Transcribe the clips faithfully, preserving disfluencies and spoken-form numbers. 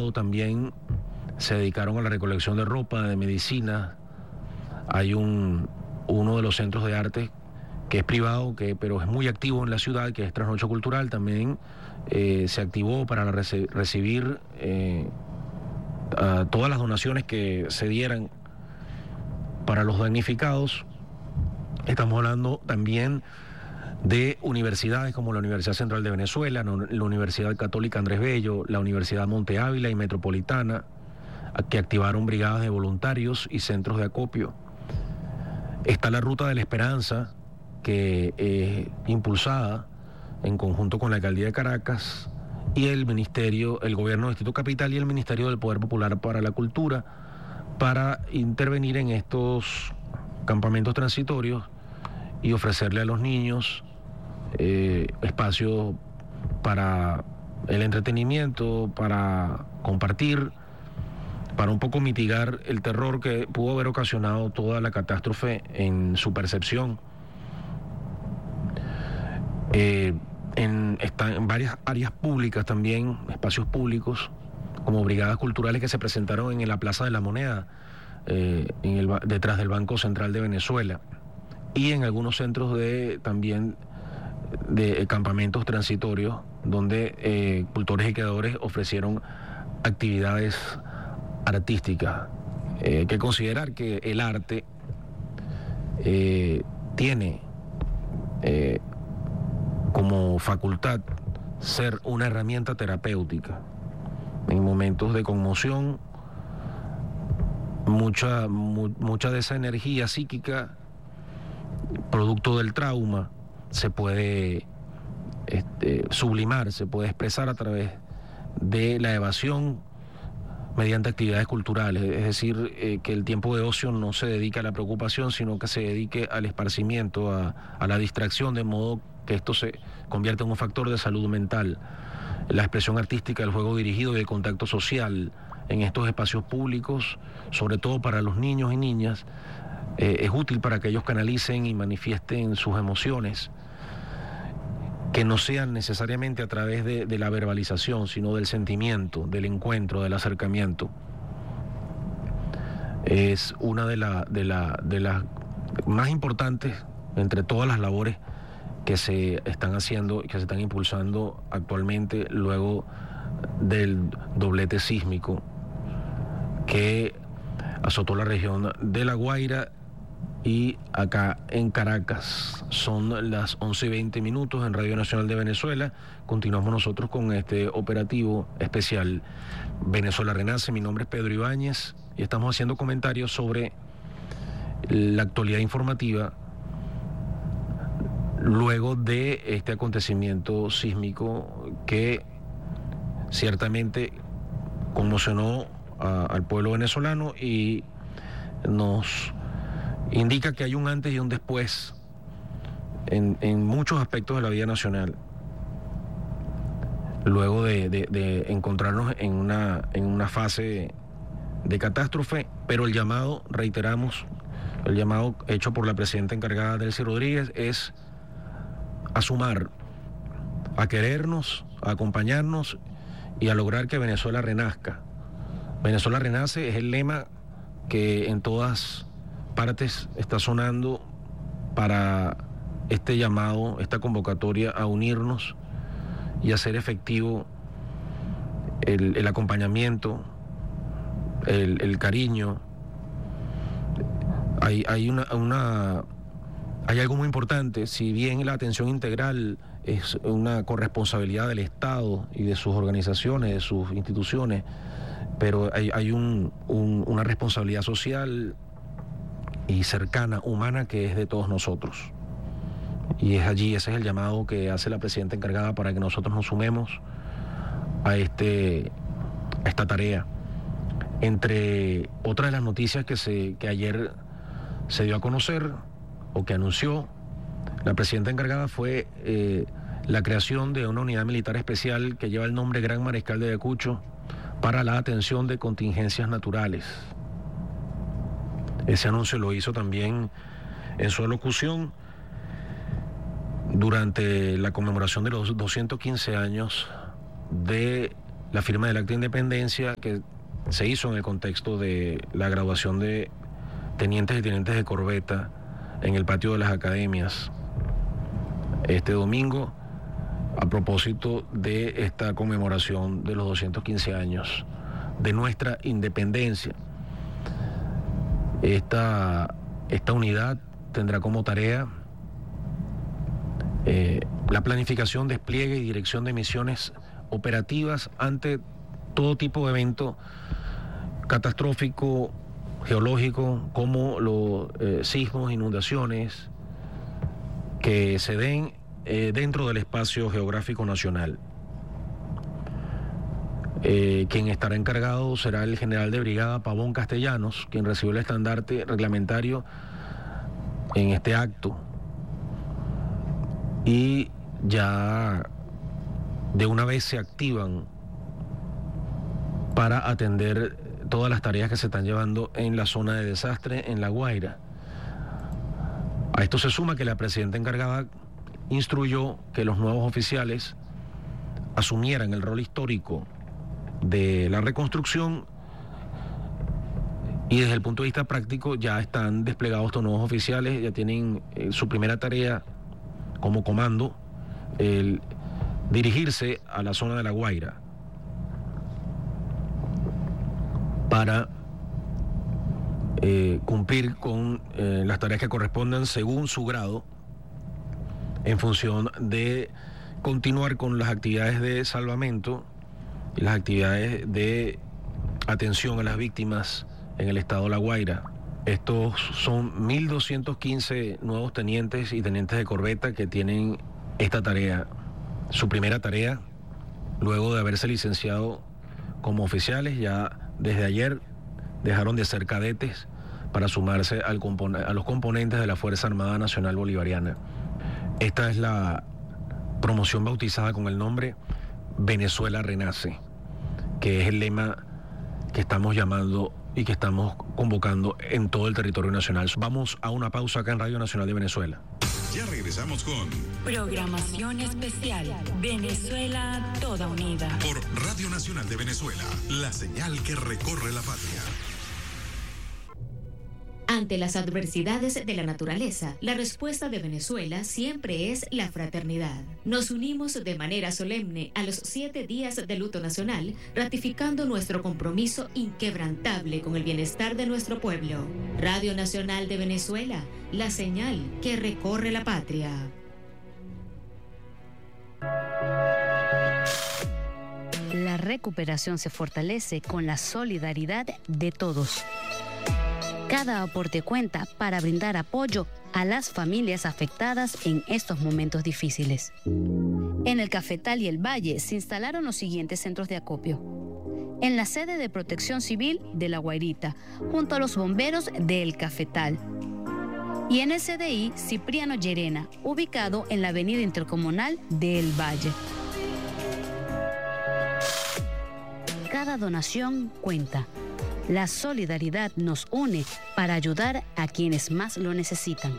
lado también se dedicaron a la recolección de ropa, de medicina. Hay un, uno de los centros de arte que es privado, que, pero es muy activo en la ciudad, que es Trasnocho Cultural, también eh, se activó para reci- recibir eh, a todas las donaciones que se dieran para los damnificados. Estamos hablando también de universidades como la Universidad Central de Venezuela, la Universidad Católica Andrés Bello, la Universidad Monte Ávila y Metropolitana, que activaron brigadas de voluntarios y centros de acopio. Está la Ruta de la Esperanza, que eh, impulsada en conjunto con la Alcaldía de Caracas y el Ministerio, el Gobierno del Distrito Capital y el Ministerio del Poder Popular para la Cultura, para intervenir en estos campamentos transitorios y ofrecerle a los niños eh, espacios para el entretenimiento, para compartir, para un poco mitigar el terror que pudo haber ocasionado toda la catástrofe en su percepción. Eh, en, está en varias áreas públicas también, espacios públicos, como brigadas culturales que se presentaron en la Plaza de la Moneda, eh, en el, detrás del Banco Central de Venezuela, y en algunos centros de también de campamentos transitorios, donde eh, cultores y creadores ofrecieron actividades artísticas. Eh, hay que considerar que el arte eh, tiene eh, como facultad ser una herramienta terapéutica. En momentos de conmoción, mucha, mu, mucha de esa energía psíquica, producto del trauma, se puede este, sublimar, se puede expresar a través de la evasión mediante actividades culturales, es decir, eh, que el tiempo de ocio no se dedique a la preocupación, sino que se dedique al esparcimiento, a, a la distracción, de modo que esto se convierta en un factor de salud mental. La expresión artística, el juego dirigido y el contacto social en estos espacios públicos, sobre todo para los niños y niñas, eh, es útil para que ellos canalicen y manifiesten sus emociones, que no sean necesariamente a través de, de la verbalización, sino del sentimiento, del encuentro, del acercamiento. Es una de, la, de, la, de las más importantes entre todas las labores que se están haciendo y que se están impulsando actualmente luego del doblete sísmico que azotó la región de La Guaira y acá en Caracas. Son las once y veinte minutos en Radio Nacional de Venezuela. Continuamos nosotros con este operativo especial Venezuela Renace. Mi nombre es Pedro Ibáñez y estamos haciendo comentarios sobre la actualidad informativa luego de este acontecimiento sísmico que ciertamente conmocionó a, al pueblo venezolano y nos indica que hay un antes y un después en, en muchos aspectos de la vida nacional, luego de, de, de encontrarnos en una, en una fase de catástrofe, pero el llamado, reiteramos, el llamado hecho por la presidenta encargada, Delcy Rodríguez, es a sumar, a querernos, a acompañarnos y a lograr que Venezuela renazca. Venezuela renace es el lema que en todas partes está sonando para este llamado, esta convocatoria a unirnos y hacer efectivo el, el acompañamiento, el, el cariño. Hay, hay una, una hay algo muy importante. Si bien la atención integral es una corresponsabilidad del Estado y de sus organizaciones, de sus instituciones, pero hay, hay un, un, una responsabilidad social y cercana, humana, que es de todos nosotros. Y es allí, ese es el llamado que hace la presidenta encargada para que nosotros nos sumemos a, este, a esta tarea. Entre otras de las noticias que, se, que ayer se dio a conocer o que anunció la presidenta encargada fue eh, la creación de una unidad militar especial que lleva el nombre Gran Mariscal de Ayacucho para la atención de contingencias naturales. Ese anuncio lo hizo también en su alocución durante la conmemoración de los doscientos quince años de la firma del acta de independencia que se hizo en el contexto de la graduación de tenientes y tenientes de corbeta en el patio de las academias este domingo, a propósito de esta conmemoración de los doscientos quince años de nuestra independencia. Esta, esta unidad tendrá como tarea eh, la planificación, despliegue y dirección de misiones operativas ante todo tipo de evento catastrófico, geológico, como los eh, sismos, inundaciones que se den eh, dentro del espacio geográfico nacional. Eh, quien estará encargado será el general de brigada Pavón Castellanos, quien recibió el estandarte reglamentario en este acto. Y ya de una vez se activan para atender todas las tareas que se están llevando en la zona de desastre en La Guaira. A esto se suma que la presidenta encargada instruyó que los nuevos oficiales asumieran el rol histórico de la reconstrucción, y desde el punto de vista práctico ya están desplegados estos nuevos oficiales, ya tienen eh, su primera tarea como comando, el dirigirse a la zona de La Guaira para eh, cumplir con eh, las tareas que correspondan según su grado, en función de continuar con las actividades de salvamento y las actividades de atención a las víctimas en el estado de La Guaira. Estos son mil doscientos quince nuevos tenientes y tenientes de corbeta que tienen esta tarea, su primera tarea, luego de haberse licenciado como oficiales. Ya desde ayer dejaron de ser cadetes para sumarse al compon- a los componentes de la Fuerza Armada Nacional Bolivariana. Esta es la promoción bautizada con el nombre Venezuela Renace, que es el lema que estamos llamando y que estamos convocando en todo el territorio nacional. Vamos a una pausa acá en Radio Nacional de Venezuela. Ya regresamos con Programación especial Venezuela Toda Unida por Radio Nacional de Venezuela, la señal que recorre la patria. Ante las adversidades de la naturaleza, la respuesta de Venezuela siempre es la fraternidad. Nos unimos de manera solemne a los siete días de luto nacional, ratificando nuestro compromiso inquebrantable con el bienestar de nuestro pueblo. Radio Nacional de Venezuela, la señal que recorre la patria. La recuperación se fortalece con la solidaridad de todos. Cada aporte cuenta para brindar apoyo a las familias afectadas en estos momentos difíciles. En el Cafetal y el Valle se instalaron los siguientes centros de acopio. En la sede de Protección Civil de La Guairita, junto a los bomberos de El Cafetal. Y en el C D I Cipriano Llerena, ubicado en la avenida intercomunal de El Valle. Cada donación cuenta. La solidaridad nos une para ayudar a quienes más lo necesitan.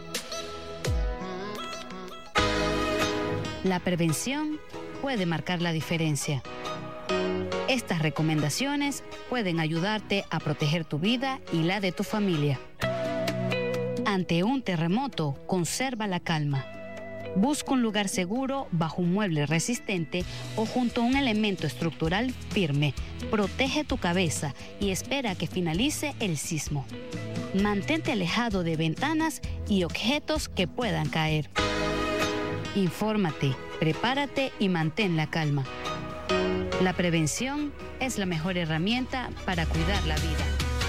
La prevención puede marcar la diferencia. Estas recomendaciones pueden ayudarte a proteger tu vida y la de tu familia. Ante un terremoto, conserva la calma. Busca un lugar seguro bajo un mueble resistente o junto a un elemento estructural firme. Protege tu cabeza y espera a que finalice el sismo. Mantente alejado de ventanas y objetos que puedan caer. Infórmate, prepárate y mantén la calma. La prevención es la mejor herramienta para cuidar la vida.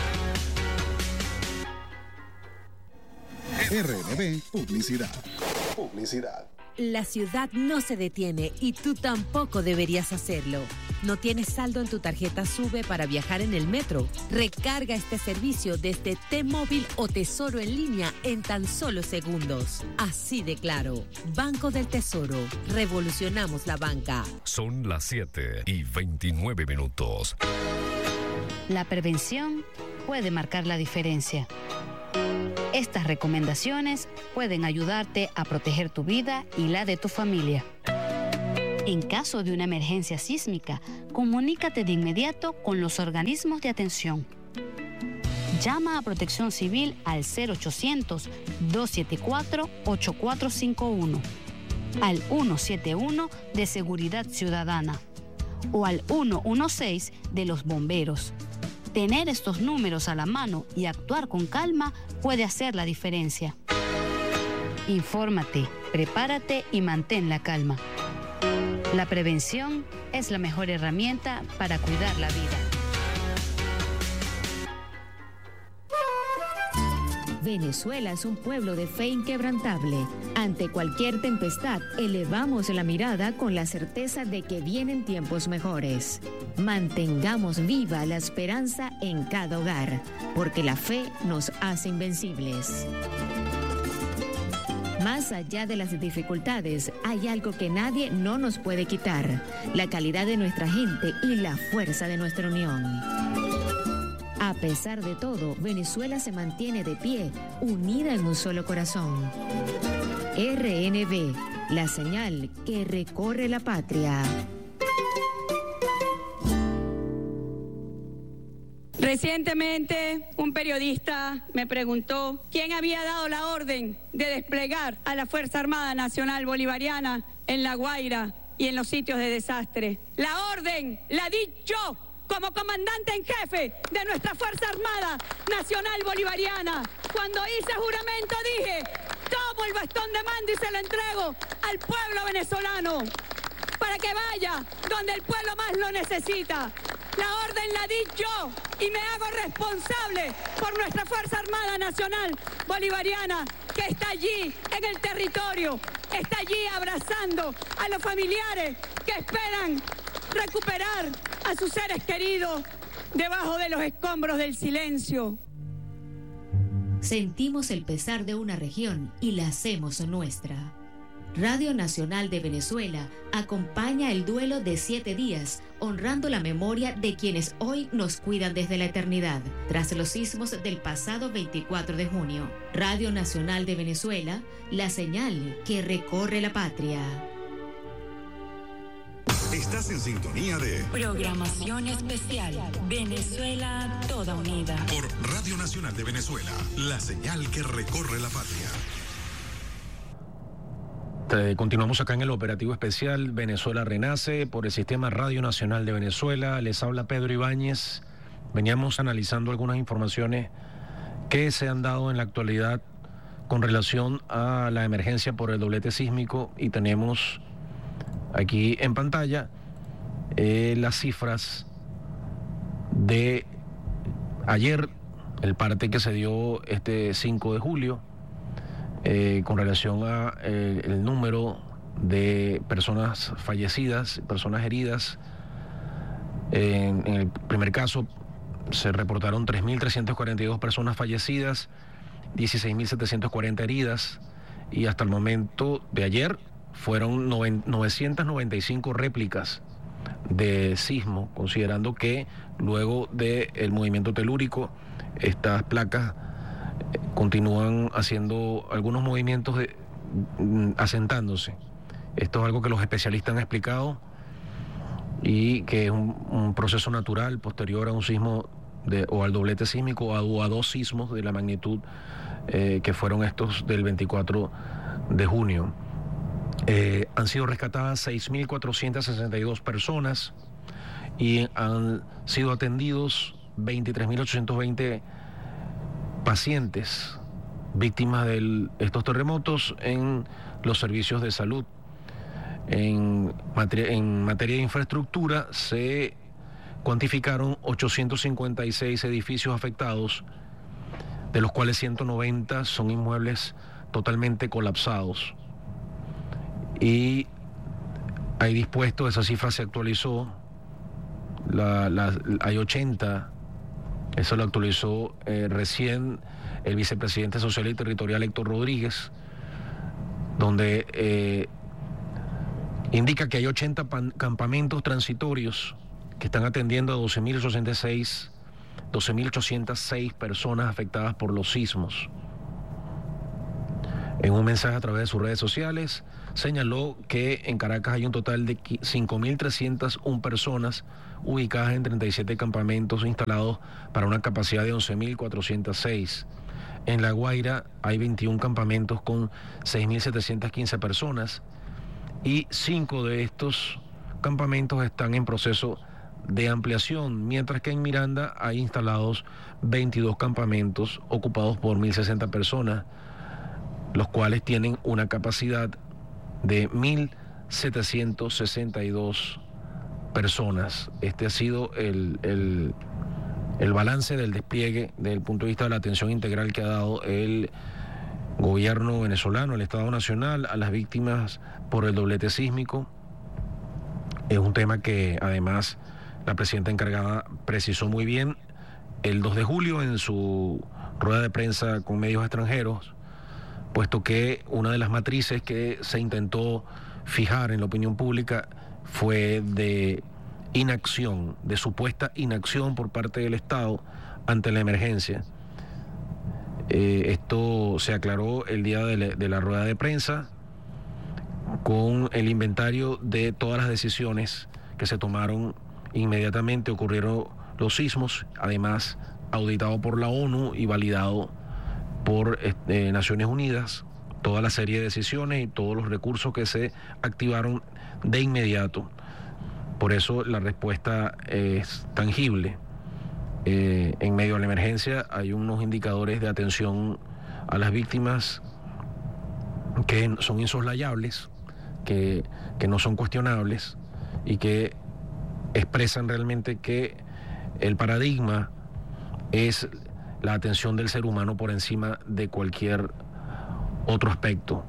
R N B Publicidad. Publicidad. La ciudad no se detiene y tú tampoco deberías hacerlo. ¿No tienes saldo en tu tarjeta SUBE para viajar en el metro? Recarga este servicio desde T-Móvil o Tesoro en línea en tan solo segundos. Así de claro. Banco del Tesoro. Revolucionamos la banca. Son las siete y veintinueve minutos. La prevención puede marcar la diferencia. Estas recomendaciones pueden ayudarte a proteger tu vida y la de tu familia. En caso de una emergencia sísmica, comunícate de inmediato con los organismos de atención. Llama a Protección Civil al cero ochocientos, dos siete cuatro, ocho cuatro cinco uno, al ciento setenta y uno de Seguridad Ciudadana o al ciento dieciséis de los bomberos. Tener estos números a la mano y actuar con calma puede hacer la diferencia. Infórmate, prepárate y mantén la calma. La prevención es la mejor herramienta para cuidar la vida. Venezuela es un pueblo de fe inquebrantable. Ante cualquier tempestad, elevamos la mirada con la certeza de que vienen tiempos mejores. Mantengamos viva la esperanza en cada hogar, porque la fe nos hace invencibles. Más allá de las dificultades, hay algo que nadie no nos puede quitar: la calidad de nuestra gente y la fuerza de nuestra unión. A pesar de todo, Venezuela se mantiene de pie, unida en un solo corazón. R N V, la señal que recorre la patria. Recientemente, un periodista me preguntó quién había dado la orden de desplegar a la Fuerza Armada Nacional Bolivariana en La Guaira y en los sitios de desastre. La orden la di yo, como comandante en jefe de nuestra Fuerza Armada Nacional Bolivariana. Cuando hice juramento dije: tomo el bastón de mando y se lo entrego al pueblo venezolano para que vaya donde el pueblo más lo necesita. La orden la di yo y me hago responsable por nuestra Fuerza Armada Nacional Bolivariana, que está allí en el territorio, está allí abrazando a los familiares que esperan recuperar a sus seres queridos debajo de los escombros del silencio. Sentimos el pesar de una región y la hacemos nuestra. Radio Nacional de Venezuela acompaña el duelo de siete días, honrando la memoria de quienes hoy nos cuidan desde la eternidad, tras los sismos del pasado veinticuatro de junio. Radio Nacional de Venezuela, la señal que recorre la patria. Estás en sintonía de Programación especial. Venezuela toda unida. por Radio Nacional de Venezuela, la señal que recorre la patria. Eh, Continuamos acá en el operativo especial Venezuela Renace por el Sistema Radio Nacional de Venezuela. Les habla Pedro Ibáñez. Veníamos analizando algunas informaciones que se han dado en la actualidad con relación a la emergencia por el doblete sísmico, y tenemos aquí en pantalla eh, las cifras de ayer, el parte que se dio este cinco de julio. Eh, con relación a eh, el número de personas fallecidas, personas heridas. En, en el primer caso se reportaron tres mil trescientas cuarenta y dos personas fallecidas, dieciséis mil setecientas cuarenta heridas, y hasta el momento de ayer fueron novecientas noventa y cinco réplicas de sismo, considerando que luego del movimiento telúrico estas placas continúan haciendo algunos movimientos de, mm, asentándose. Esto es algo que los especialistas han explicado y que es un, un proceso natural posterior a un sismo de, o al doblete sísmico o a, o a dos sismos de la magnitud eh, que fueron estos del veinticuatro de junio. Eh, han sido rescatadas seis mil cuatrocientas sesenta y dos personas y han sido atendidos veintitrés mil ochocientos veinte pacientes víctimas de estos terremotos en los servicios de salud. En materia, en materia de infraestructura se cuantificaron ochocientos cincuenta y seis edificios afectados, de los cuales ciento noventa son inmuebles totalmente colapsados. Y hay dispuesto, esa cifra se actualizó, la, la, hay ochenta. Eso lo actualizó eh, recién el vicepresidente social y territorial Héctor Rodríguez, donde eh, indica que hay ochenta pan, campamentos transitorios que están atendiendo a doce mil ochocientas seis personas afectadas por los sismos. En un mensaje a través de sus redes sociales, señaló que en Caracas hay un total de cinco mil trescientas una personas ubicadas en treinta y siete campamentos instalados para una capacidad de once mil cuatrocientos seis. En La Guaira hay veintiún campamentos con seis mil setecientas quince personas y cinco de estos campamentos están en proceso de ampliación, mientras que en Miranda hay instalados veintidós campamentos ocupados por mil sesenta personas, los cuales tienen una capacidad de mil setecientas sesenta y dos personas. Este ha sido el, el, el balance del despliegue desde el punto de vista de la atención integral que ha dado el gobierno venezolano, el Estado Nacional, a las víctimas por el doblete sísmico. Es un tema que además la presidenta encargada precisó muy bien el dos de julio en su rueda de prensa con medios extranjeros, puesto que una de las matrices que se intentó fijar en la opinión pública fue de inacción, de supuesta inacción por parte del Estado ante la emergencia. Eh, esto se aclaró el día de la, de la rueda de prensa con el inventario de todas las decisiones que se tomaron inmediatamente ocurrieron los sismos, además auditado por la ONU y validado por eh, Naciones Unidas, toda la serie de decisiones y todos los recursos que se activaron de inmediato. Por eso la respuesta es tangible. Eh, en medio de la emergencia hay unos indicadores de atención a las víctimas que son insoslayables, que, que no son cuestionables y que expresan realmente que el paradigma es la atención del ser humano por encima de cualquier otro aspecto.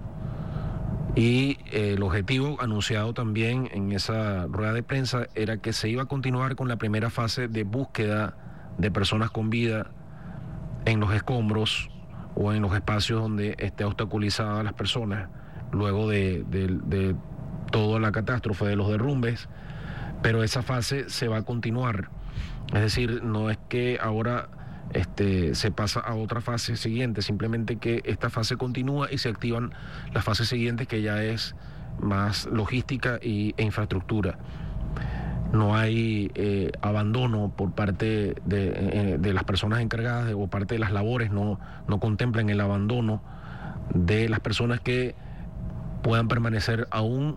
Y eh, el objetivo anunciado también en esa rueda de prensa era que se iba a continuar con la primera fase de búsqueda de personas con vida en los escombros o en los espacios donde esté obstaculizada las personas luego de, de, de toda la catástrofe de los derrumbes, pero esa fase se va a continuar. Es decir, no es que ahora este, se pasa a otra fase siguiente, simplemente que esta fase continúa y se activan las fases siguientes, que ya es más logística y, e infraestructura. No hay eh, abandono por parte de, eh, de las personas encargadas de, o parte de las labores, no, no contemplan el abandono de las personas que puedan permanecer aún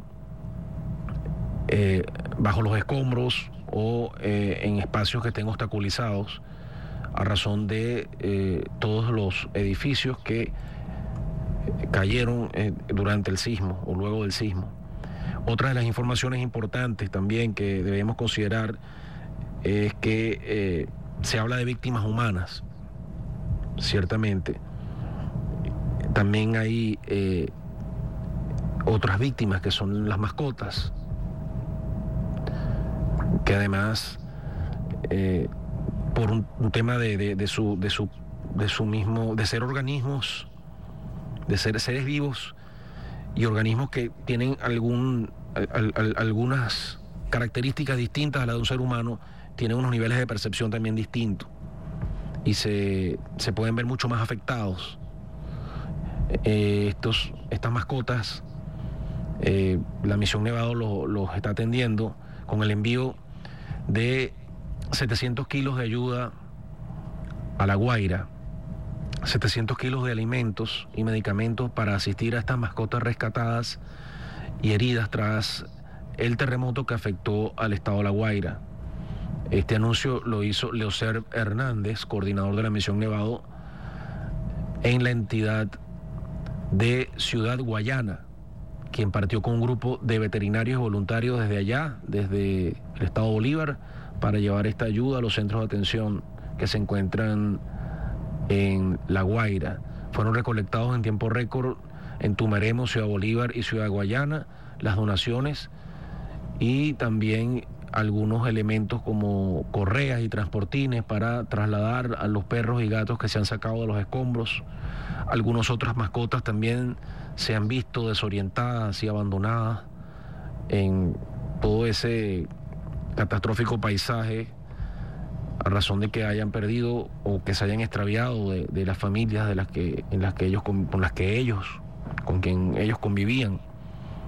eh, bajo los escombros o eh, en espacios que estén obstaculizados a razón de eh, todos los edificios que cayeron eh, durante el sismo o luego del sismo. Otra de las informaciones importantes también que debemos considerar es que eh, se habla de víctimas humanas, ciertamente. También hay eh, otras víctimas que son las mascotas, que además eh, por un, un tema de, de, de su de su de su mismo de ser organismos, de ser seres vivos y organismos que tienen algún al, al, algunas características distintas a las de un ser humano, tienen unos niveles de percepción también distintos y se, se pueden ver mucho más afectados. Eh, estos estas mascotas, eh, la misión Nevado los lo está atendiendo con el envío de setecientos kilos de ayuda a La Guaira, setecientos kilos de alimentos y medicamentos para asistir a estas mascotas rescatadas y heridas tras el terremoto que afectó al estado de La Guaira. Este anuncio lo hizo Leocer Hernández, coordinador de la misión Nevado, en la entidad de Ciudad Guayana, quien partió con un grupo de veterinarios voluntarios desde allá, desde el estado Bolívar, para llevar esta ayuda a los centros de atención que se encuentran en La Guaira. Fueron recolectados en tiempo récord en Tumeremo, Ciudad Bolívar y Ciudad Guayana las donaciones, y también algunos elementos como correas y transportines para trasladar a los perros y gatos que se han sacado de los escombros. Algunas otras mascotas también se han visto desorientadas y abandonadas en todo ese catastrófico paisaje a razón de que hayan perdido o que se hayan extraviado de, de las familias de las que en las que ellos con, con las que ellos con quien ellos convivían.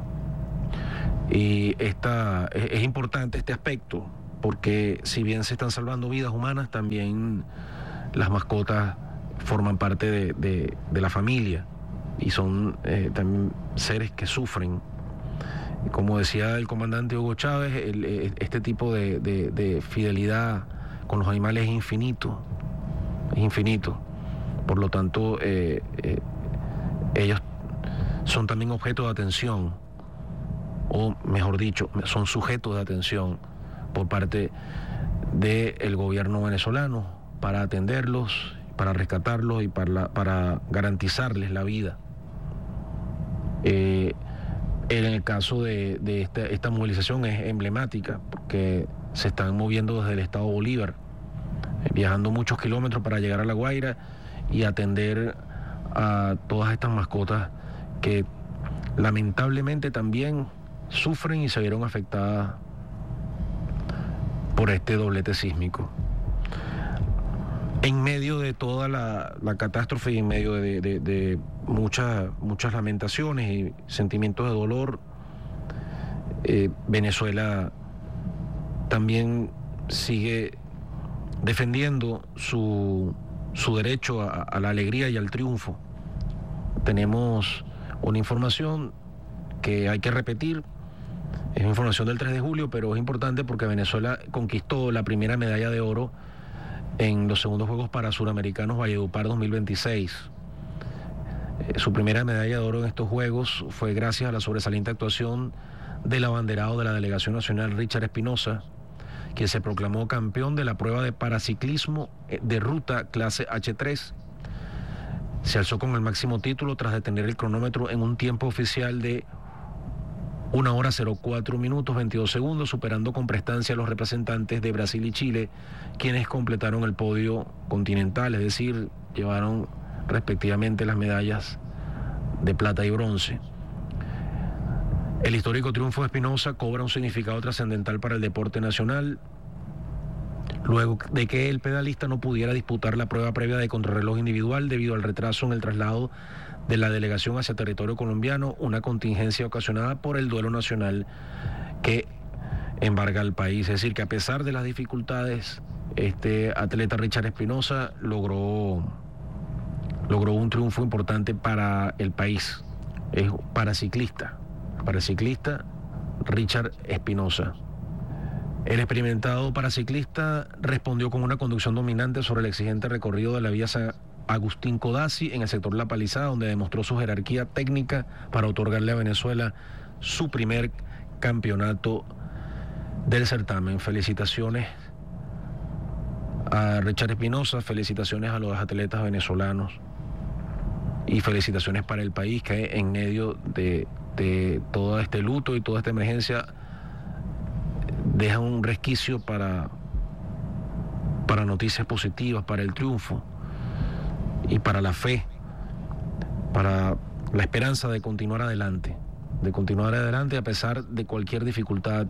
Y esta, es, es importante este aspecto, porque si bien se están salvando vidas humanas, también las mascotas forman parte de, de, de la familia y son eh, también seres que sufren. Como decía el comandante Hugo Chávez, el, este tipo de, de, de fidelidad con los animales es infinito, es infinito. Por lo tanto, eh, eh, ellos son también objeto de atención, o mejor dicho, son sujetos de atención por parte del gobierno venezolano para atenderlos, para rescatarlos y para, la, para garantizarles la vida. Eh, en el caso de, de esta, esta movilización es emblemática porque se están moviendo desde el estado Bolívar, eh, viajando muchos kilómetros para llegar a La Guaira y atender a todas estas mascotas que lamentablemente también sufren y se vieron afectadas por este doblete sísmico. En medio de toda la, la catástrofe y en medio de, de, de muchas, muchas lamentaciones y sentimientos de dolor, eh, Venezuela también sigue defendiendo su, su derecho a, a la alegría y al triunfo. Tenemos una información que hay que repetir, es información del tres de julio, pero es importante porque Venezuela conquistó la primera medalla de oro en los segundos Juegos Parasuramericanos Valledupar dos mil veintiséis. Eh, su primera medalla de oro en estos Juegos fue gracias a la sobresaliente actuación del abanderado de la Delegación Nacional, Richard Espinosa, quien se proclamó campeón de la prueba de paraciclismo de ruta clase hache tres. Se alzó con el máximo título tras detener el cronómetro en un tiempo oficial de una hora cero cuatro minutos veintidós segundos, superando con prestancia a los representantes de Brasil y Chile, quienes completaron el podio continental, es decir, llevaron respectivamente las medallas de plata y bronce. El histórico triunfo de Espinosa cobra un significado trascendental para el deporte nacional, luego de que el pedalista no pudiera disputar la prueba previa de contrarreloj individual debido al retraso en el traslado de la delegación hacia territorio colombiano, una contingencia ocasionada por el duelo nacional que embarga al país. Es decir, que a pesar de las dificultades, este atleta Richard Espinosa logró, logró un triunfo importante para el país. Es paraciclista, paraciclista Richard Espinosa. El experimentado paraciclista respondió con una conducción dominante sobre el exigente recorrido de la vía San Agustín Codazzi en el sector La Palizada, donde demostró su jerarquía técnica para otorgarle a Venezuela su primer campeonato del certamen. Felicitaciones a Richard Espinosa, felicitaciones a los atletas venezolanos y felicitaciones para el país que en medio de, de todo este luto y toda esta emergencia deja un resquicio para, para noticias positivas, para el triunfo y para la fe, para la esperanza de continuar adelante, de continuar adelante a pesar de cualquier dificultad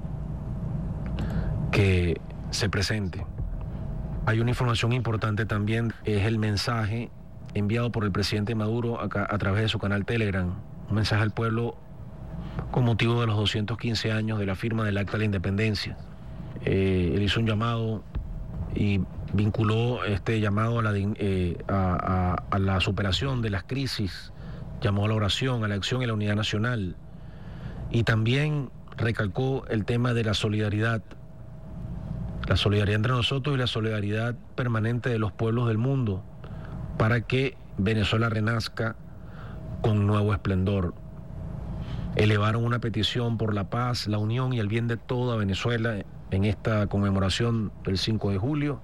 que se presente. Hay una información importante también, es el mensaje enviado por el presidente Maduro a, a través de su canal Telegram, un mensaje al pueblo con motivo de los doscientos quince años de la firma del Acta de la Independencia. Eh, él hizo un llamado y vinculó este llamado a la, eh, a, a, a la superación de las crisis, llamó a la oración, a la acción y a la unidad nacional, y también recalcó el tema de la solidaridad, la solidaridad entre nosotros y la solidaridad permanente de los pueblos del mundo para que Venezuela renazca con nuevo esplendor. Elevaron una petición por la paz, la unión y el bien de toda Venezuela en esta conmemoración del cinco de julio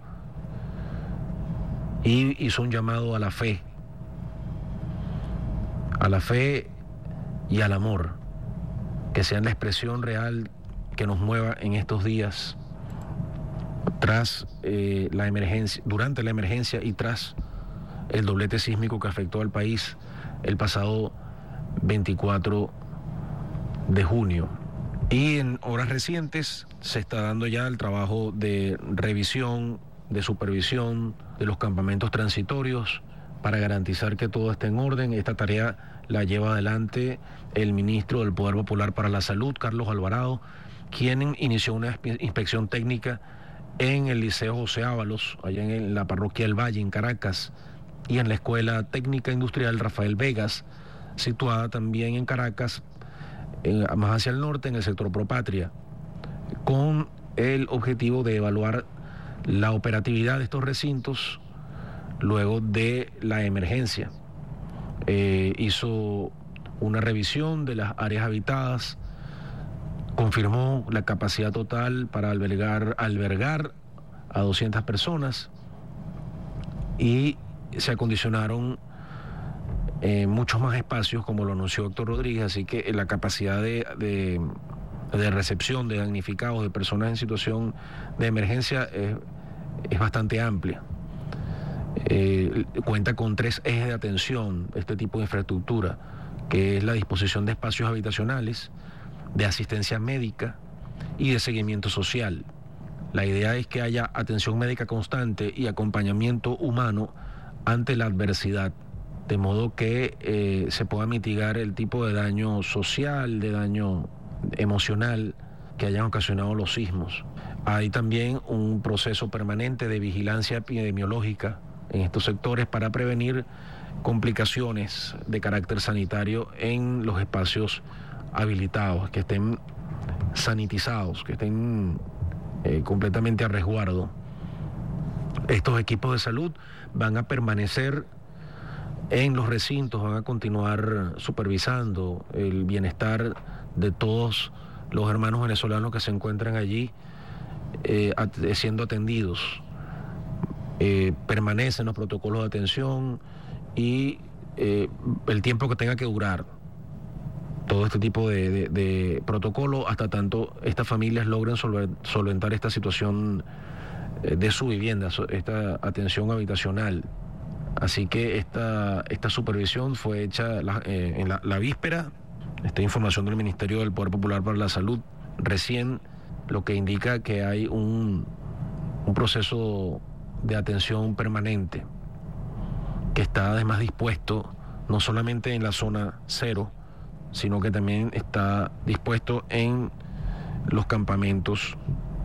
y hizo un llamado a la fe, a la fe y al amor, que sean la expresión real que nos mueva en estos días, tras eh, la emergencia, durante la emergencia y tras el doblete sísmico que afectó al país el pasado veinticuatro de junio. Y en horas recientes se está dando ya el trabajo de revisión, de supervisión de los campamentos transitorios para garantizar que todo esté en orden. Esta tarea la lleva adelante el ministro del Poder Popular para la Salud, Carlos Alvarado, quien inició una inspección técnica en el Liceo José Ábalos, allá en la parroquia del Valle, en Caracas, y en la Escuela Técnica Industrial Rafael Vegas, situada también en Caracas, en, más hacia el norte, en el sector Propatria, con el objetivo de evaluar la operatividad de estos recintos luego de la emergencia. Eh, hizo una revisión de las áreas habitadas, confirmó la capacidad total para albergar, albergar a doscientas personas y se acondicionaron eh, muchos más espacios, como lo anunció Héctor Rodríguez, así que la capacidad de, de, de recepción de damnificados, de personas en situación de emergencia es, es bastante amplia. Eh, cuenta con tres ejes de atención este tipo de infraestructura, que es la disposición de espacios habitacionales, de asistencia médica y de seguimiento social. La idea es que haya atención médica constante y acompañamiento humano ante la adversidad, de modo que eh, se pueda mitigar el tipo de daño social, de daño emocional que hayan ocasionado los sismos. Hay también un proceso permanente de vigilancia epidemiológica en estos sectores para prevenir complicaciones de carácter sanitario en los espacios habilitados, que estén sanitizados, que estén eh, completamente a resguardo. Estos equipos de salud van a permanecer en los recintos, van a continuar supervisando el bienestar de todos los hermanos venezolanos que se encuentran allí eh, at- siendo atendidos. Eh, permanecen los protocolos de atención y eh, el tiempo que tenga que durar todo este tipo de, de, de protocolo, hasta tanto estas familias logren solventar esta situación de su vivienda, esta atención habitacional. Así que esta, esta supervisión fue hecha la, eh, en la, la víspera. Esta información del Ministerio del Poder Popular para la Salud recién, lo que indica que hay un, un proceso de atención permanente que está además dispuesto no solamente en la zona cero, sino que también está dispuesto en los campamentos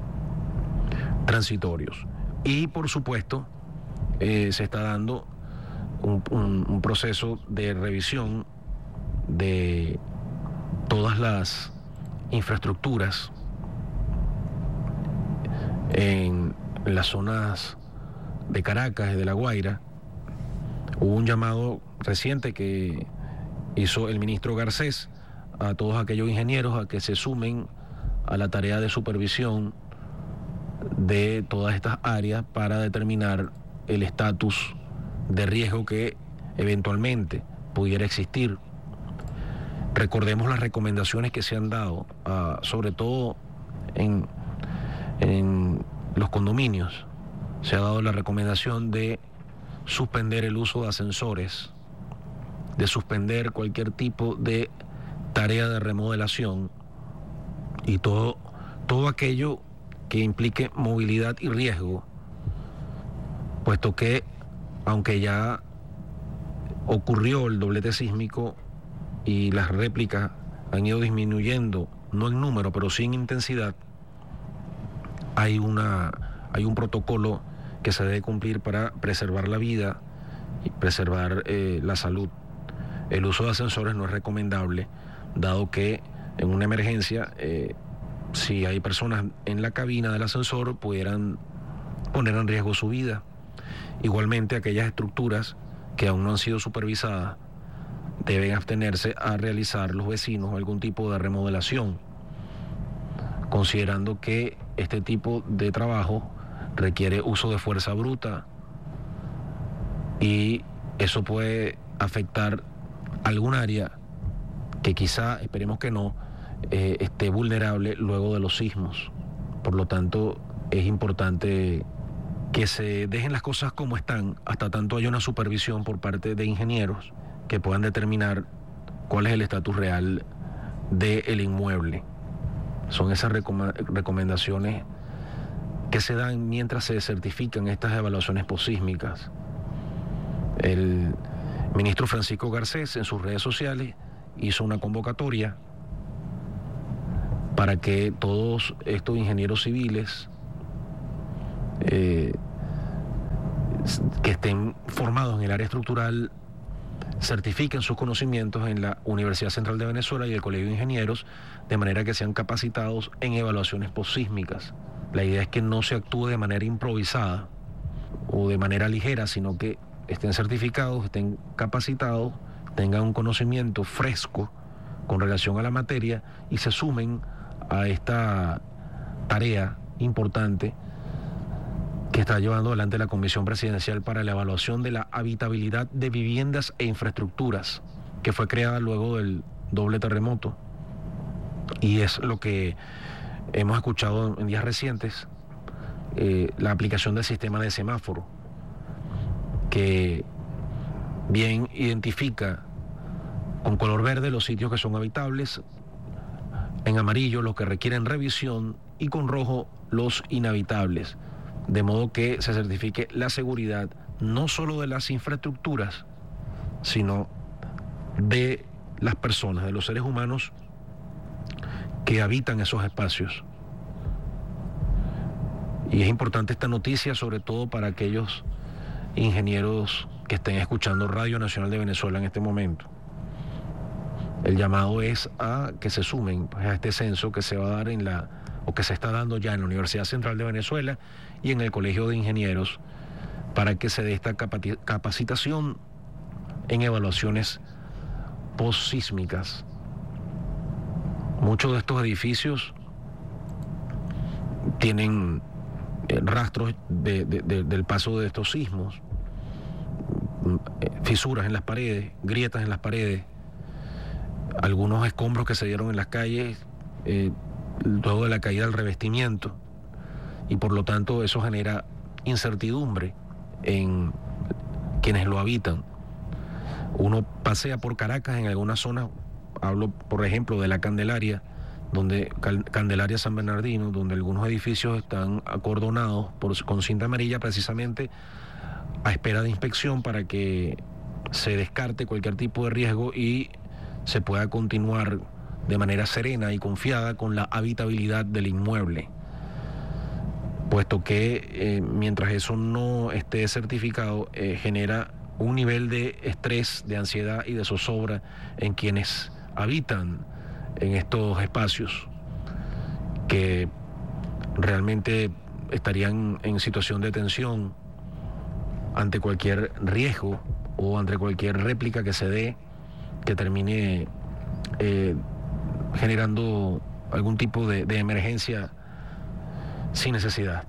transitorios. Y por supuesto eh, se está dando un, un, un proceso de revisión de todas las infraestructuras en, en las zonas de Caracas y de La Guaira. Hubo un llamado reciente que hizo el ministro Garcés a todos aquellos ingenieros a que se sumen a la tarea de supervisión de todas estas áreas para determinar el estatus de riesgo que eventualmente pudiera existir. Recordemos las recomendaciones que se han dado, uh, sobre todo en, en los condominios. Se ha dado la recomendación de suspender el uso de ascensores, de suspender cualquier tipo de tarea de remodelación y todo, todo aquello que implique movilidad y riesgo, puesto que aunque ya ocurrió el doblete sísmico y las réplicas han ido disminuyendo, no en número, pero sí en intensidad, hay una, hay un protocolo que se debe cumplir para preservar la vida y preservar eh, la salud. El uso de ascensores no es recomendable, dado que en una emergencia, eh, si hay personas en la cabina del ascensor, pudieran poner en riesgo su vida. Igualmente, aquellas estructuras que aún no han sido supervisadas deben abstenerse a realizar los vecinos algún tipo de remodelación, considerando que este tipo de trabajo requiere uso de fuerza bruta y eso puede afectar algún área que quizá, esperemos que no, eh, esté vulnerable luego de los sismos. Por lo tanto, es importante que se dejen las cosas como están hasta tanto haya una supervisión por parte de ingenieros que puedan determinar cuál es el estatus real del inmueble. Son esas recom- recomendaciones que se dan mientras se certifican estas evaluaciones posísmicas. El ministro Francisco Garcés en sus redes sociales hizo una convocatoria para que todos estos ingenieros civiles eh, que estén formados en el área estructural certifiquen sus conocimientos en la Universidad Central de Venezuela y el Colegio de Ingenieros, de manera que sean capacitados en evaluaciones postsísmicas. La idea es que no se actúe de manera improvisada o de manera ligera, sino que estén certificados, estén capacitados, tengan un conocimiento fresco con relación a la materia y se sumen a esta tarea importante que está llevando adelante la Comisión Presidencial para la Evaluación de la Habitabilidad de Viviendas e Infraestructuras, que fue creada luego del doble terremoto. Y es lo que hemos escuchado en días recientes, eh, la aplicación del sistema de semáforo, que bien identifica con color verde los sitios que son habitables, en amarillo los que requieren revisión y con rojo los inhabitables, de modo que se certifique la seguridad no solo de las infraestructuras, sino de las personas, de los seres humanos que habitan esos espacios. Y es importante esta noticia, sobre todo para aquellos ingenieros que estén escuchando Radio Nacional de Venezuela en este momento. El llamado es a que se sumen pues, a este censo que se va a dar en la, o que se está dando ya en la Universidad Central de Venezuela y en el Colegio de Ingenieros, para que se dé esta capacitación en evaluaciones postsísmicas. Muchos de estos edificios tienen eh, rastros de, de, de, del paso de estos sismos, fisuras en las paredes, grietas en las paredes, algunos escombros que se dieron en las calles eh, luego de la caída del revestimiento, y por lo tanto eso genera incertidumbre en quienes lo habitan. Uno pasea por Caracas en algunas zonas, hablo por ejemplo de la Candelaria, donde Candelaria San Bernardino, donde algunos edificios están acordonados por, con cinta amarilla, precisamente a espera de inspección para que se descarte cualquier tipo de riesgo y se pueda continuar de manera serena y confiada con la habitabilidad del inmueble, puesto que eh, mientras eso no esté certificado eh, genera un nivel de estrés, de ansiedad y de zozobra en quienes habitan en estos espacios, que realmente estarían en situación de tensión ante cualquier riesgo o ante cualquier réplica que se dé que termine eh, generando algún tipo de, de emergencia sin necesidad.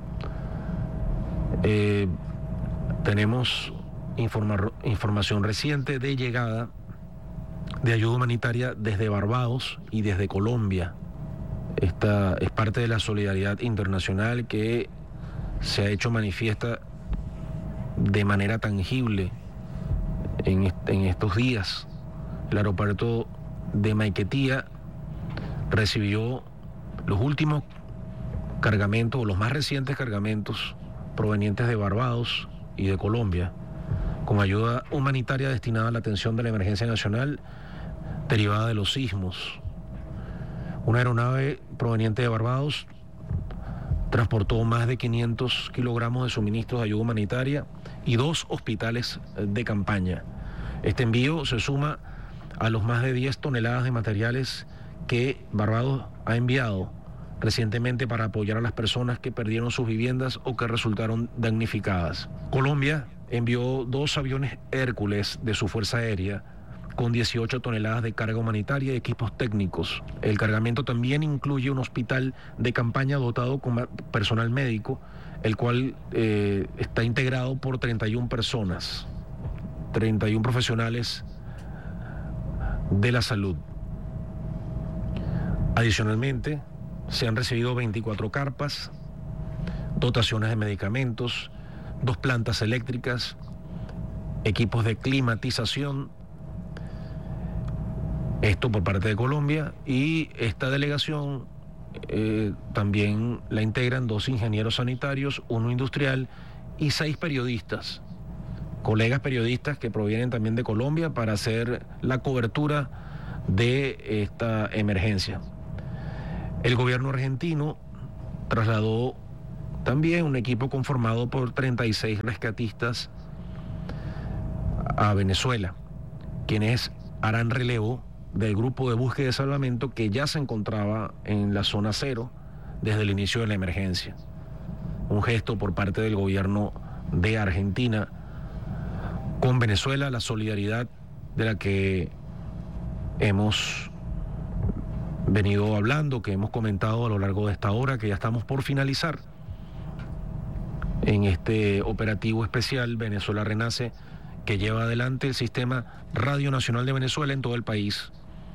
Eh, tenemos informa- información reciente de llegada de ayuda humanitaria desde Barbados y desde Colombia. Esta es parte de la solidaridad internacional que se ha hecho manifiesta de manera tangible en, est- en estos días. El aeropuerto de Maiquetía recibió los últimos cargamentos, o los más recientes cargamentos provenientes de Barbados y de Colombia, con ayuda humanitaria destinada a la atención de la emergencia nacional derivada de los sismos. Una aeronave proveniente de Barbados transportó más de quinientos kilogramos de suministros de ayuda humanitaria y dos hospitales de campaña. Este envío se suma a los más de diez toneladas de materiales que Barbados ha enviado recientemente para apoyar a las personas que perdieron sus viviendas o que resultaron damnificadas. Colombia envió dos aviones Hércules de su Fuerza Aérea con dieciocho toneladas de carga humanitaria y equipos técnicos. El cargamento también incluye un hospital de campaña dotado con personal médico, el cual eh, está integrado por treinta y una personas, treinta y uno profesionales de la salud. Adicionalmente, se han recibido veinticuatro carpas, dotaciones de medicamentos, dos plantas eléctricas, equipos de climatización, esto por parte de Colombia, y esta delegación eh, también la integran dos ingenieros sanitarios, uno industrial y seis periodistas colegas periodistas que provienen también de Colombia para hacer la cobertura de esta emergencia. El gobierno argentino trasladó también un equipo conformado por treinta y seis rescatistas a Venezuela, quienes harán relevo del grupo de búsqueda y salvamento que ya se encontraba en la zona cero desde el inicio de la emergencia. Un gesto por parte del gobierno de Argentina con Venezuela, la solidaridad de la que hemos venido hablando, que hemos comentado a lo largo de esta hora, que ya estamos por finalizar en este operativo especial Venezuela Renace, que lleva adelante el Sistema Radio Nacional de Venezuela en todo el país.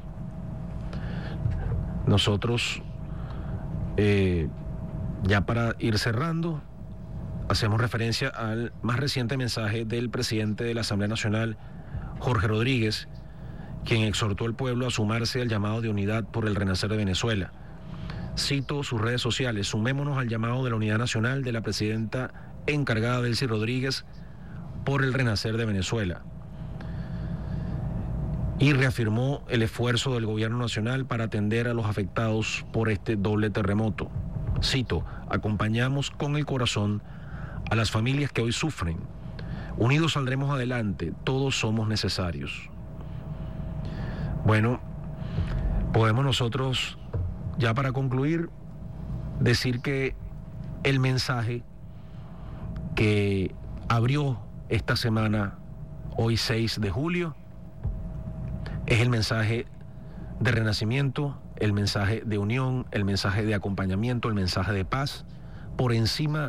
Nosotros, eh, ya para ir cerrando, hacemos referencia al más reciente mensaje del presidente de la Asamblea Nacional, Jorge Rodríguez, quien exhortó al pueblo a sumarse al llamado de unidad por el renacer de Venezuela. Cito sus redes sociales: sumémonos al llamado de la unidad nacional de la presidenta encargada Delcy Rodríguez por el renacer de Venezuela. Y reafirmó el esfuerzo del gobierno nacional para atender a los afectados por este doble terremoto. Cito: acompañamos con el corazón a las familias que hoy sufren. Unidos saldremos adelante, todos somos necesarios. Bueno, podemos nosotros, ya para concluir, decir que el mensaje que abrió esta semana, hoy seis de julio, es el mensaje de renacimiento, el mensaje de unión, el mensaje de acompañamiento, el mensaje de paz, por encima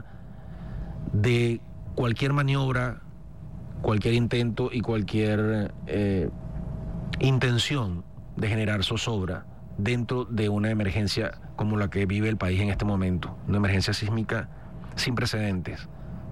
de cualquier maniobra, cualquier intento y cualquier eh, intención de generar zozobra dentro de una emergencia como la que vive el país en este momento, una emergencia sísmica sin precedentes.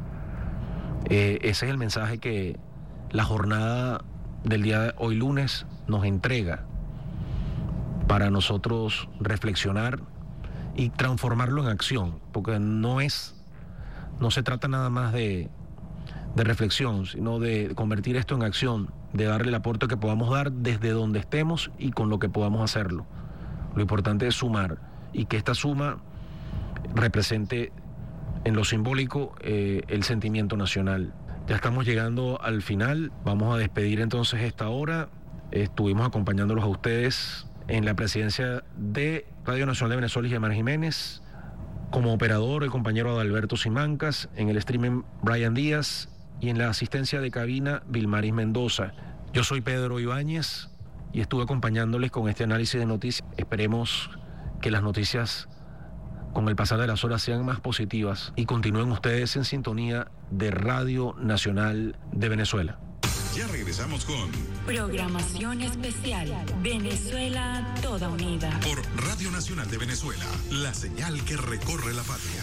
Eh, ese es el mensaje que la jornada del día de hoy lunes nos entrega para nosotros reflexionar y transformarlo en acción, porque no es, no se trata nada más de, de reflexión, sino de convertir esto en acción, de darle el aporte que podamos dar desde donde estemos y con lo que podamos hacerlo. Lo importante es sumar y que esta suma represente en lo simbólico eh, el sentimiento nacional. Ya estamos llegando al final, vamos a despedir entonces esta hora. Estuvimos acompañándolos a ustedes en la presidencia de Radio Nacional de Venezuela y Gemar Jiménez, como operador el compañero Adalberto Simancas, en el streaming Brian Díaz y en la asistencia de cabina Vilmaris Mendoza. Yo soy Pedro Ibáñez y estuve acompañándoles con este análisis de noticias. Esperemos que las noticias con el pasar de las horas sean más positivas y continúen ustedes en sintonía de Radio Nacional de Venezuela. Ya regresamos con Programación especial Venezuela Toda Unida por Radio Nacional de Venezuela, la señal que recorre la patria.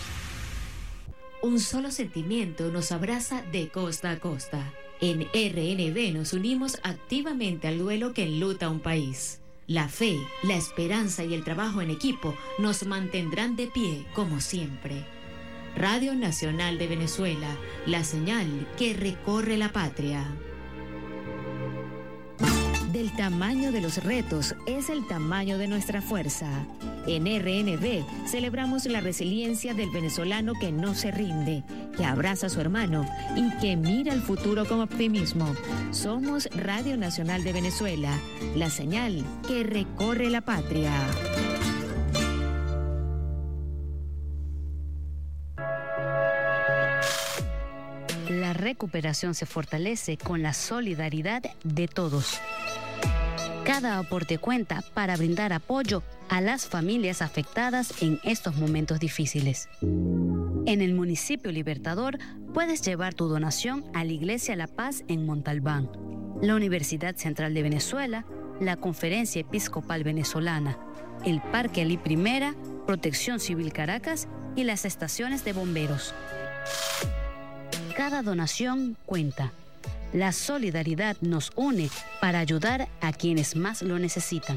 Un solo sentimiento nos abraza de costa a costa. En R N V nos unimos activamente al duelo que enluta a un país. La fe, la esperanza y el trabajo en equipo nos mantendrán de pie como siempre. Radio Nacional de Venezuela, la señal que recorre la patria. Del tamaño de los retos es el tamaño de nuestra fuerza. En R N V celebramos la resiliencia del venezolano que no se rinde, que abraza a su hermano y que mira el futuro con optimismo. Somos Radio Nacional de Venezuela, la señal que recorre la patria. La recuperación se fortalece con la solidaridad de todos. Cada aporte cuenta para brindar apoyo a las familias afectadas en estos momentos difíciles. En el municipio Libertador puedes llevar tu donación a la Iglesia La Paz en Montalbán, la Universidad Central de Venezuela, la Conferencia Episcopal Venezolana, el Parque Alí Primera, Protección Civil Caracas y las estaciones de bomberos. Cada donación cuenta. La solidaridad nos une para ayudar a quienes más lo necesitan.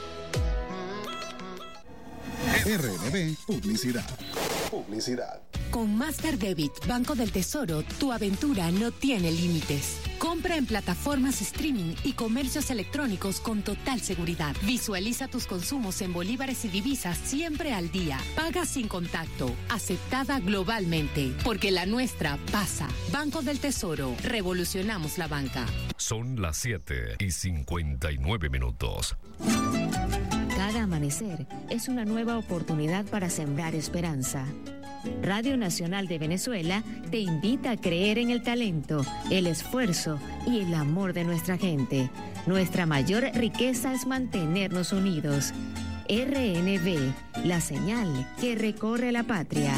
R N V Publicidad. Publicidad. Con Master Debit Banco del Tesoro, tu aventura no tiene límites. Compra en plataformas streaming y comercios electrónicos con total seguridad. Visualiza tus consumos en bolívares y divisas siempre al día. Paga sin contacto. Aceptada globalmente. Porque la nuestra pasa. Banco del Tesoro. Revolucionamos la banca. Son las siete y cincuenta y nueve minutos. Cada amanecer es una nueva oportunidad para sembrar esperanza. Radio Nacional de Venezuela te invita a creer en el talento, el esfuerzo y el amor de nuestra gente. Nuestra mayor riqueza es mantenernos unidos. R N V, la señal que recorre la patria.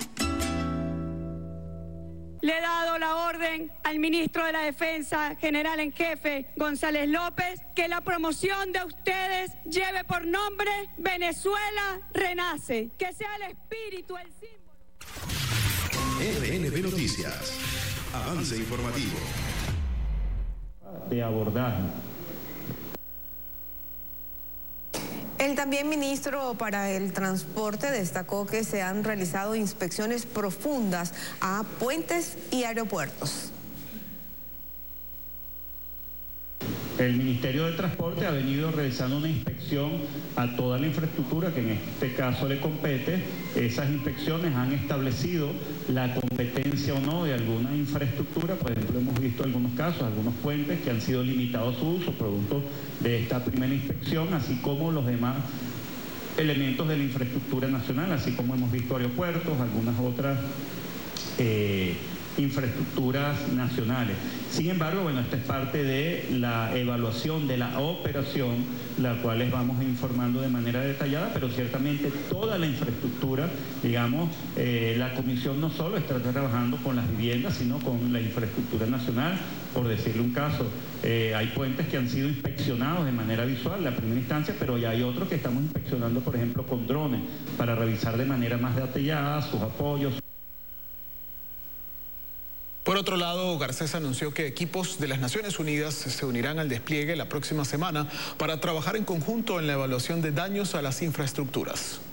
Le he dado la orden al ministro de la Defensa, general en jefe, González López, que la promoción de ustedes lleve por nombre Venezuela Renace, que sea el espíritu, el símbolo. R N V Noticias. Avance informativo. De abordaje. El también ministro para el Transporte destacó que se han realizado inspecciones profundas a puentes y aeropuertos. El Ministerio de Transporte ha venido realizando una inspección a toda la infraestructura que en este caso le compete. Esas inspecciones han establecido la competencia o no de alguna infraestructura. Por ejemplo, hemos visto algunos casos, algunos puentes que han sido limitados su uso producto de esta primera inspección, así como los demás elementos de la infraestructura nacional, así como hemos visto aeropuertos, algunas otras eh, infraestructuras nacionales. Sin embargo, bueno, esta es parte de la evaluación de la operación, la cual les vamos informando de manera detallada, pero ciertamente toda la infraestructura, digamos, eh, la comisión no solo está trabajando con las viviendas, sino con la infraestructura nacional. Por decirle un caso, eh, hay puentes que han sido inspeccionados de manera visual, la primera instancia, pero ya hay otros que estamos inspeccionando, por ejemplo, con drones, para revisar de manera más detallada sus apoyos. Por otro lado, Garcés anunció que equipos de las Naciones Unidas se unirán al despliegue la próxima semana para trabajar en conjunto en la evaluación de daños a las infraestructuras.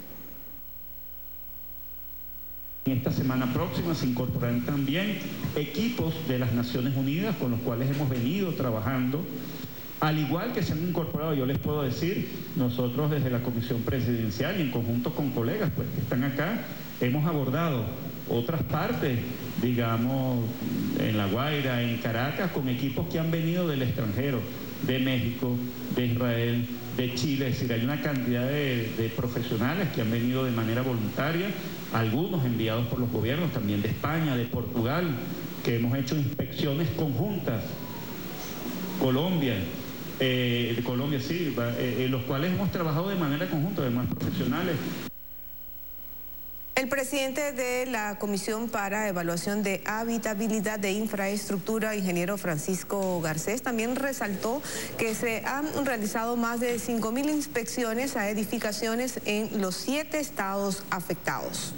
En esta semana próxima se incorporarán también equipos de las Naciones Unidas con los cuales hemos venido trabajando. Al igual que se han incorporado, yo les puedo decir, nosotros desde la Comisión Presidencial y en conjunto con colegas pues, que están acá, hemos abordado otras partes, digamos, en La Guaira, en Caracas, con equipos que han venido del extranjero, de México, de Israel, de Chile. Es decir, hay una cantidad de, de profesionales que han venido de manera voluntaria, algunos enviados por los gobiernos, también de España, de Portugal, que hemos hecho inspecciones conjuntas, Colombia, eh, de Colombia sí, eh, en los cuales hemos trabajado de manera conjunta, además profesionales. El presidente de la Comisión para Evaluación de Habitabilidad de Infraestructura, ingeniero Francisco Garcés, también resaltó que se han realizado más de cinco mil inspecciones a edificaciones en los siete estados afectados.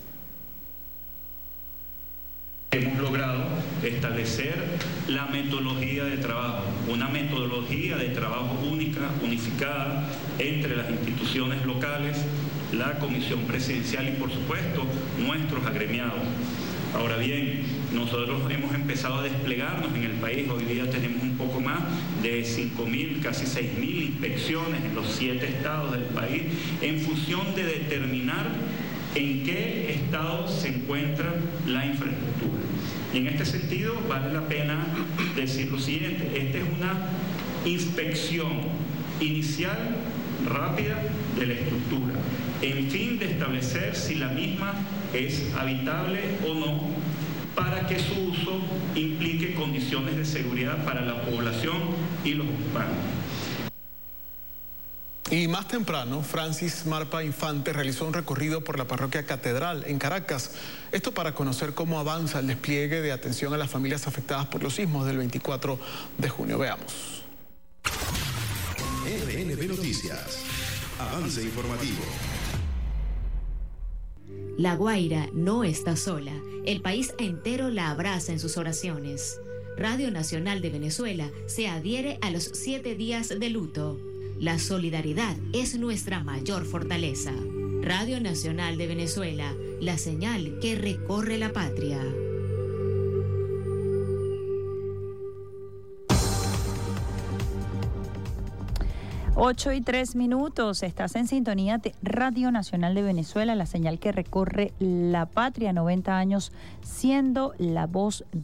Hemos logrado establecer la metodología de trabajo, una metodología de trabajo única, unificada entre las instituciones locales, la Comisión Presidencial y, por supuesto, nuestros agremiados. Ahora bien, nosotros hemos empezado a desplegarnos en el país. Hoy día tenemos un poco más de cinco mil, casi seis mil inspecciones en los siete estados del país en función de determinar en qué estado se encuentra la infraestructura. Y en este sentido vale la pena decir lo siguiente: esta es una inspección inicial rápida de la estructura, en fin de establecer si la misma es habitable o no, para que su uso implique condiciones de seguridad para la población y los ocupantes. Y más temprano, Francis Marpa Infante realizó un recorrido por la parroquia Catedral en Caracas. Esto para conocer cómo avanza el despliegue de atención a las familias afectadas por los sismos del veinticuatro de junio. Veamos. R N V Noticias. Avance informativo. La Guaira no está sola. El país entero la abraza en sus oraciones. Radio Nacional de Venezuela se adhiere a los siete días de luto. La solidaridad es nuestra mayor fortaleza. Radio Nacional de Venezuela, la señal que recorre la patria. Ocho y tres minutos, estás en sintonía de Radio Nacional de Venezuela, la señal que recorre la patria, noventa años siendo la voz